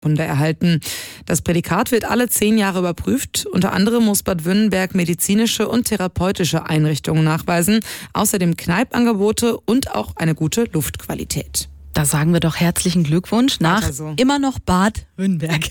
Urkunde erhalten. Das Prädikat wird alle 10 Jahre überprüft. Unter anderem muss Bad Wünnenberg medizinische und therapeutische Einrichtungen nachweisen, außerdem Kneipangebote und auch eine gute Luftqualität. Da sagen wir doch herzlichen Glückwunsch nach immer noch Bad Wünnenberg.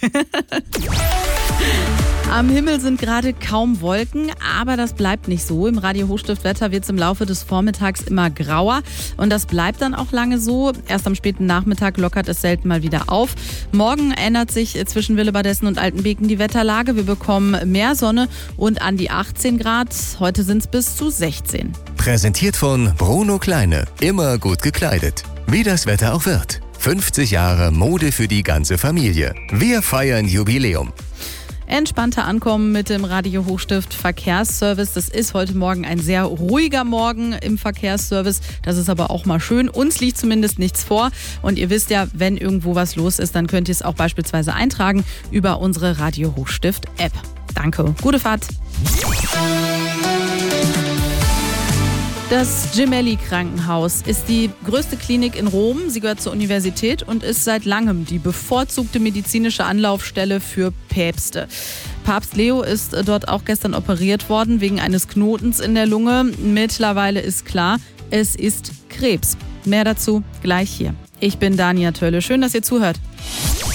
Am Himmel sind gerade kaum Wolken, aber das bleibt nicht so. Im Radio Hochstift-Wetter wird es im Laufe des Vormittags immer grauer und das bleibt dann auch lange so. Erst am späten Nachmittag lockert es selten mal wieder auf. Morgen ändert sich zwischen Willebadessen und Altenbeken die Wetterlage. Wir bekommen mehr Sonne und an die 18 Grad. Heute sind es bis zu 16. Präsentiert von Bruno Kleine. Immer gut gekleidet. Wie das Wetter auch wird. 50 Jahre Mode für die ganze Familie. Wir feiern Jubiläum. Entspannter Ankommen mit dem Radio Hochstift Verkehrsservice. Das ist heute Morgen ein sehr ruhiger Morgen im Verkehrsservice. Das ist aber auch mal schön. Uns liegt zumindest nichts vor. Und ihr wisst ja, wenn irgendwo was los ist, dann könnt ihr es auch beispielsweise eintragen über unsere Radio Hochstift App. Danke. Gute Fahrt. Das Gemelli Krankenhaus ist die größte Klinik in Rom. Sie gehört zur Universität und ist seit langem die bevorzugte medizinische Anlaufstelle für Päpste. Papst Leo ist dort auch gestern operiert worden wegen eines Knotens in der Lunge. Mittlerweile ist klar, es ist Krebs. Mehr dazu gleich hier. Ich bin Dania Tölle. Schön, dass ihr zuhört.